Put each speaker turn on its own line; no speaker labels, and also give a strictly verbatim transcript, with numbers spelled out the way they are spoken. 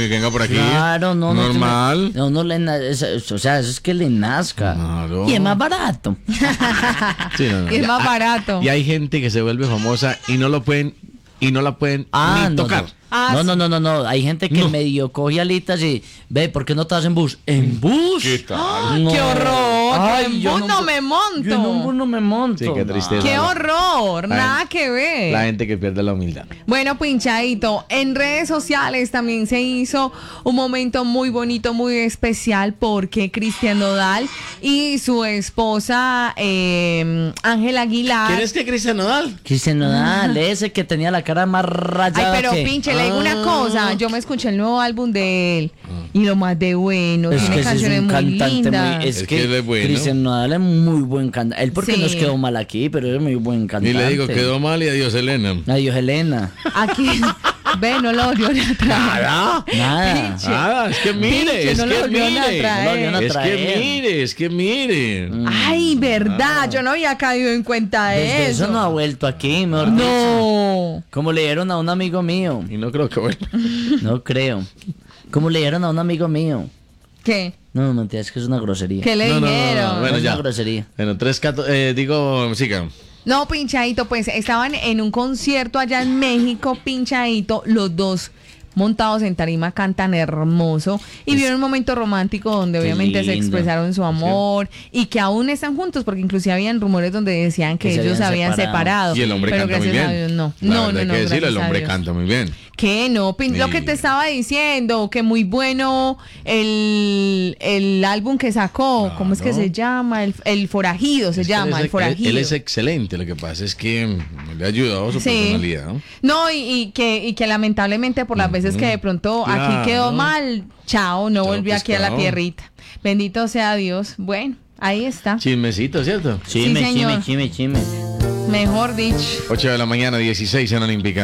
Que venga por aquí.
Claro, no, no.
Normal.
No, no le na- es- es- o sea, eso es que le nazca.
Claro.
Y es más barato.
Sí, no, no.
Y es más
Ah,
barato.
Y hay gente que se vuelve famosa y no lo pueden y no la pueden
Ah,
ni
no,
tocar.
no.
Ah,
no,
sí.
no, no, no, no. Hay gente que
No.
medio coge alitas y ve, ¿por qué no estás en bus? ¿En bus?
¿Qué tal?
No.
¡Qué horror!
Ay,
En
yo
bus
no-
no me monto.
Yo en un bus no me monto.
Sí, qué tristeza.
¡Qué horror!
La
Nada
gente-
que ver.
La gente que pierde la humildad.
Bueno, pinchadito, en redes sociales también se hizo un momento muy bonito, muy especial, porque Cristian Nodal y su esposa eh, Ángela Aguilar.
¿Quién es que Cristian Nodal?
Cristian Nodal, ese que tenía la cara más
Ay,
rayada
pero
que...
pinche, le digo una
Ah.
cosa, yo me escuché el nuevo álbum de él y lo más de bueno,
Es
tiene
que ese es
canciones
un
muy
cantante
lindas.
muy... Es,
Es
que,
que él es bueno.
Cristian Nodal es muy buen cantante. Él porque
Sí.
nos quedó mal aquí, pero es muy buen cantante.
Y le digo, quedó mal y adiós, Elena.
Adiós, Elena.
Aquí, ve, no lo volvió a traer.
Nada.
Nada.
Pinche.
Nada, es que mire,
Pinche,
es
no lo
que
volvieron a
mire.
traer.
No lo volvieron a
Es que
traer.
mire, es que mire.
Ay, verdad, yo no había caído en cuenta de
Desde
eso.
eso no ha vuelto aquí, mejor dicho.
No.
Como le dieron a un amigo mío.
Y no creo que bueno.
No creo. Como le dieron a un amigo mío.
¿Qué?
No, no, mentira, es que es una grosería.
¿Qué le
No, no, no, no,
dijeron?
bueno,
es
ya.
una grosería.
Bueno, tres cato, eh, digo, siga.
No, pinchadito, pues estaban en un concierto allá en México, pinchadito, los dos montados en tarima, cantan hermoso y vieron un momento romántico donde
Qué
obviamente se
lindo.
expresaron su amor y que aún están juntos porque inclusive habían rumores donde decían que,
Que se
ellos se
habían
habían separado.
separado.
Y el hombre
pero
canta muy
gracias
bien.
a Dios no.
La
no,
verdad
no,
hay
no,
que decirlo, el
gracias a
hombre
Dios.
canta muy bien.
Que no, Pin- lo
Y-
que te estaba diciendo, que muy bueno el, el álbum que sacó, ¿cómo es que
Claro.
se llama? El, el Forajido se
Es que
llama,
él es-
el Forajido.
Él, él es excelente, lo que pasa es que mm, le ha ayudado su
Sí.
personalidad. ¿no?
No, y, y que, y que lamentablemente por las veces que de pronto aquí
Claro.
quedó mal, chao, no
Chao,
volvió aquí a la
pescado.
tierrita. Bendito sea Dios. Bueno, ahí está.
Chismecito, ¿cierto?
Chime,
Sí, señor.
chime, chime, chime.
Mejor dicho.
ocho de la mañana, dieciséis en Olímpica.